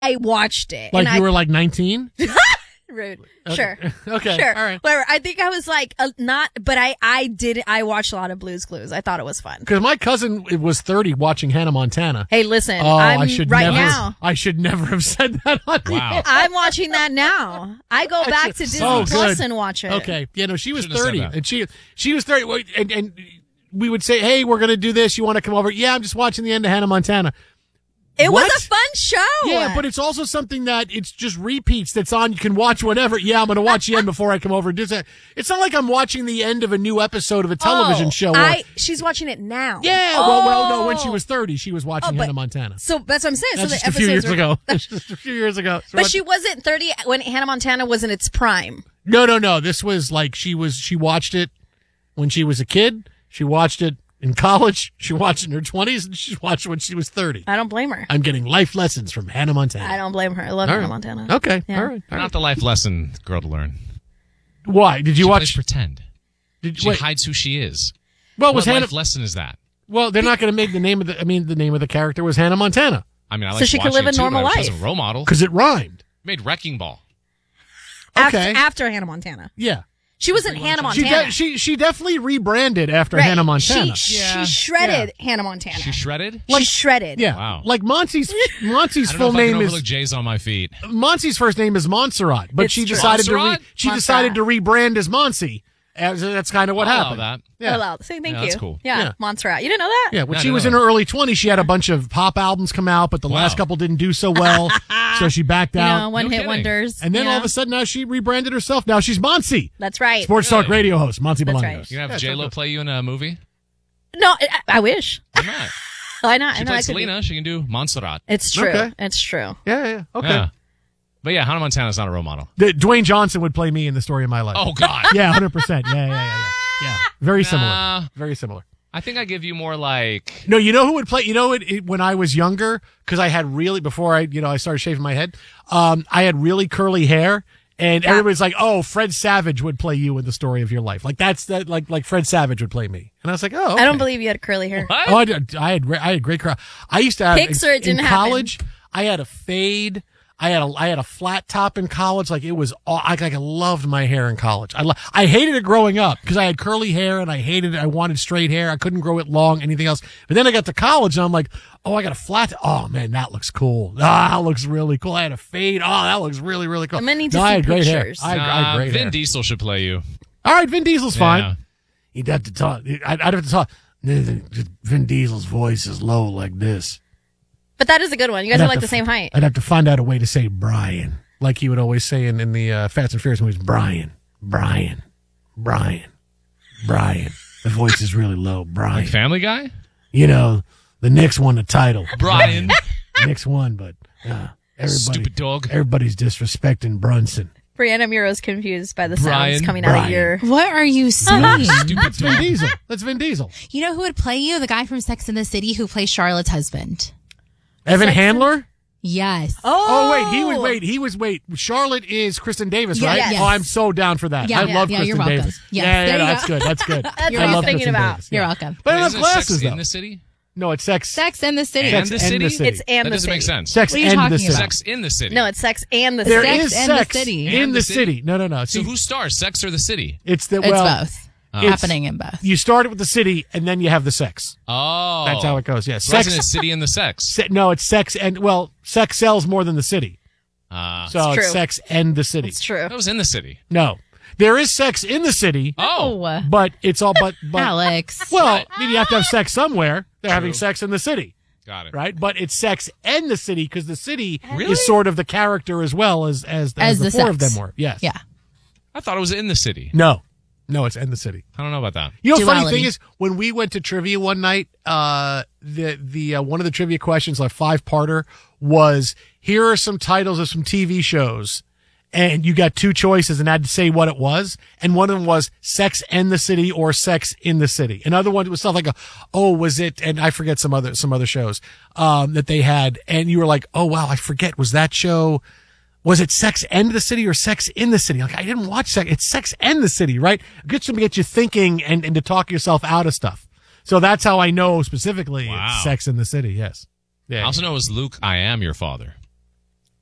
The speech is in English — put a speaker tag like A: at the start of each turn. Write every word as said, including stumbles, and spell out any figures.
A: I watched it.
B: Like
A: and
B: you
A: I,
B: were like nineteen?
A: Rude.
B: Okay.
A: Sure.
B: Okay.
A: Sure.
B: All right.
A: Whatever. I think I was like, uh, not, but I, I did, I watched a lot of Blue's Clues. I thought it was fun.
B: Because my cousin was thirty watching Hannah Montana.
A: Hey, listen,
B: Oh,
A: I'm
B: I should
A: right
B: never,
A: now.
B: I should never have said that on the
C: Wow.
B: air.
A: I'm watching that now. I go back to Disney
B: Oh,
A: Plus
B: good.
A: and watch it.
B: Okay. Yeah, no, she was
C: Shouldn't have said
B: thirty.
C: that.
B: And she she was thirty. Wait, And, and we would say, hey, we're going to do this. You want to come over? Yeah, I'm just watching the end of Hannah Montana.
A: It
B: What?
A: was a fun show.
B: Yeah, but it's also something that it's just repeats that's on. You can watch whenever. Yeah, I'm going to watch the end before I come over and do that. It's not like I'm watching the end of a new episode of a television
A: Oh,
B: show. Or,
A: I, she's watching it now.
B: yeah,
A: Oh.
B: well, well, no, when she was thirty, she was watching
A: Oh, but-
B: Hannah Montana.
A: So that's what I'm saying.
B: That's
A: so
B: just
A: the
B: a few years
A: episodes
B: ago.
A: were-
B: That's just a few years ago. So
A: But
B: what-
A: she wasn't thirty when Hannah Montana was in its prime.
B: No, no, no. This was like she was. She watched it when she was a kid. She watched it in college. She watched it in her twenties, and she watched it when she was thirty.
A: I don't blame her.
B: I'm getting life lessons from Hannah Montana.
A: I don't blame her. I love
B: All
A: Hannah
B: right.
A: Montana.
B: Okay,
A: Yeah.
B: all right. All right.
C: Not the life lesson girl to learn.
B: Why did you
C: She
B: watch?
C: plays pretend.
B: Did,
C: She
B: wait,
C: hides who she is.
B: well, was
C: what
B: Hannah?
C: life lesson is that?
B: Well, they're not going to make the name of the. I mean, the name of the character was Hannah Montana
C: I mean, I like
A: So she could
C: watching
A: live
C: it
A: a
C: too,
A: normal
C: but She
A: life.
C: was a role model.
B: because it rhymed.
C: Made Wrecking Ball.
A: After,
B: Okay.
A: after Hannah Montana.
B: Yeah,
A: She wasn't Hannah
B: she
A: Montana.
B: de- she she definitely rebranded after
A: Right.
B: Hannah Montana.
A: She,
C: Yeah.
A: she shredded Hannah Montana.
C: She shredded?
A: she shredded.
B: yeah,
C: Wow.
B: like Monty's Monty's
C: I don't
B: full
C: know if I
B: name
C: can
B: is
C: overlook J's on my feet.
B: Monty's first name is Montserrat, but
A: It's
B: she
A: true.
B: decided to re-
C: Montserrat?
B: she
A: Montserrat.
B: decided to rebrand as Monty. As, that's kind of what
C: I'll allow
B: happened.
C: that.
B: Yeah.
A: Oh, wow. Say thank
C: Yeah,
A: you.
C: that's cool.
A: Yeah,
B: Yeah.
A: Montserrat. You didn't know that?
B: Yeah, when
C: No,
B: she
C: no,
B: was
C: no.
B: in her early twenties, she had a bunch of pop albums come out, but the last
C: Wow.
B: couple didn't do so well, so she backed
A: You
B: out.
A: know, one
C: No
A: hit
C: kidding.
A: wonders.
B: and then
A: you
B: all
A: know?
B: of a sudden, now she rebranded herself. Now she's Monty,
A: That's right.
B: Sports
C: Really?
B: Talk radio host, Monty
A: That's
B: Bolaños.
A: right.
C: You gonna have
B: Yeah,
C: J Lo
B: it's
C: play you in a movie?
A: No, I, I wish.
C: Why not?
A: Why not?
C: She
A: I know I
C: played
A: could be-
C: Selena. She can do Montserrat.
A: It's true.
B: Okay.
A: It's true.
B: Yeah, yeah, okay.
C: Yeah. But yeah, Hannah Montana's not a role model.
B: The, Dwayne Johnson would play me in the story of my life.
C: Oh God.
B: yeah, one hundred percent. Yeah, yeah, yeah, yeah. Yeah, very similar.
C: Nah.
B: Very similar.
C: I think I give you more like
B: No, you know who would play? You know, it, it, when I was younger, because I had really before I, you know, I started shaving my head. Um, I had really curly hair, and everybody's like, "Oh, Fred Savage would play you in the story of your life." Like that's that, like like Fred Savage would play me, and I was like, "Oh,
A: I don't
B: okay.
A: believe you had curly hair.
C: what?
B: Oh, I, did- I had I had great crowd. I used to have
A: Pics or it
B: in
A: didn't happen?
B: college. I had a fade. I had a I had a flat top in college. Like it was, all, I like I loved my hair in college. I lo- I hated it growing up because I had curly hair and I hated it. I wanted straight hair. I couldn't grow it long, anything else. But then I got to college and I'm like, oh, I got a flat. Oh man, that looks cool. Ah, that looks really cool. I had a fade. Oh, that looks really really cool.
A: I'm gonna need to
B: no, I
A: see
B: had great
A: pictures.
B: hair. I, had- I had
C: Nah,
B: great
C: Vin
B: hair.
C: Diesel should play you.
B: All right, Vin Diesel's fine.
C: Yeah.
B: He'd have to talk. I'd, I'd have to talk. Vin Diesel's voice is low like this.
A: But that is a good one. You guys
B: I'd
A: are
B: have
A: like
B: to
A: the same
B: f-
A: height.
B: I'd have to find out a way to say Brian, like he would always say in, in the uh, Fast and Furious movies. Brian, Brian, Brian, Brian. The voice is really low. Brian.
C: Like Family Guy?
B: You know, the Knicks won the title.
C: Brian.
B: The Knicks won, but uh, everybody,
C: Stupid dog.
B: everybody's disrespecting Brunson.
A: Brianna Muro's confused by the
C: Brian.
A: sounds coming out
B: Brian.
A: of your.
D: What are you saying?
C: Stupid
B: That's Vin
C: dog.
B: Diesel. That's Vin Diesel.
D: You know who would play you? The guy from Sex and the City who plays Charlotte's husband.
B: Evan
A: Sex-
B: Handler.
D: Yes.
B: Oh wait, he was wait, he was wait. Charlotte is Kristen Davis,
D: Yeah,
B: right?
D: yes.
B: Oh, I'm so down for that.
D: Yeah,
B: I
D: yeah,
B: love
D: yeah,
B: Kristen
D: you're welcome.
B: Davis.
D: Yes,
B: yeah, yeah,
D: there you
B: that's
D: go.
B: good. That's good.
A: That's
B: I
A: what I was
B: love
A: thinking
B: Kristen
A: about.
B: Davis,
D: You're
B: yeah.
D: welcome.
B: But I don't
C: Isn't
B: have
C: it
B: glasses
C: Sex
B: though.
C: in the City?
B: No, it's sex.
D: Sex and the City.
C: And
B: Sex
C: the
B: and
C: City?
B: the City.
A: It's and
C: That
A: the
C: doesn't make
A: city.
C: sense.
B: Sex
D: What are you
B: and the
D: talking
B: city.
D: about?
C: Sex in the City.
A: No, it's sex and the
B: There
A: city.
B: is
D: and the
B: sex
D: City.
B: in
C: And
B: the
C: the
B: city.
C: city.
B: No, no, no.
C: So
B: See,
C: who stars? Sex or the City?
B: it's the
D: It's
B: well.
D: both.
B: it's-
D: Happening in both.
B: You start it with the city, and then you have the sex.
C: Oh.
B: That's how it goes. Yeah,
C: So isn't
B: sex.
C: it City and the Sex?
B: Se- no, it's sex and well, sex sells more than the city.
C: Uh,
B: So it's,
A: true.
B: sex and the city.
A: It's true.
C: that was in the City.
B: No, there is sex in the city,
C: Oh.
D: Oh,
B: but it's all but but.
D: Alex.
B: Well, I mean, you have to have sex somewhere. They're having
C: True.
B: sex in the city,
C: Got it.
B: right? But it's sex and the city because the city
C: Really?
B: is sort of the character as well as as,
D: As
B: the,
D: the
B: four of
D: sex.
B: them were. Yes.
D: Yeah.
C: I thought it was in the City.
B: No, no, it's in the city.
C: I don't know about that.
B: You know, the funny
D: Duality.
B: thing is, when we went to trivia one night, uh, the the uh, one of the trivia questions, like five parter, was here are some titles of some T V shows, and you got two choices and had to say what it was, and one of them was Sex and the City or Sex in the City. Another one was stuff like, a, oh, was it? And I forget some other some other shows um, that they had, and you were like, oh wow, I forget, was that show? Was it Sex and the City or Sex in the City? Like, I didn't watch Sex. It's Sex and the City, right? It gets to get you thinking and, and to talk yourself out of stuff. So that's how I know specifically
C: Wow.
B: it's Sex in the City, yes.
C: I
B: Yeah.
C: also know it was Luke, I Am Your Father.